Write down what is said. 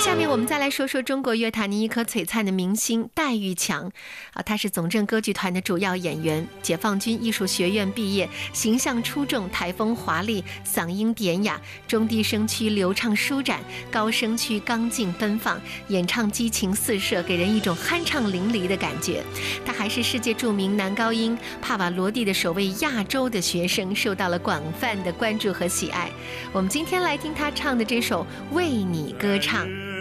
下面我们再来说说中国乐坛一颗璀璨的明星戴玉强他是总政歌剧团的主要演员，解放军艺术学院毕业，形象出众，台风华丽，嗓音典雅，中低声区流畅舒展，高声区刚劲奔放，演唱激情四射，给人一种酣畅淋漓的感觉。他还是世界著名男高音帕瓦罗蒂的首位亚洲的学生，受到了广泛的关注和喜爱。我们今天来听他唱的这首《为你歌唱》。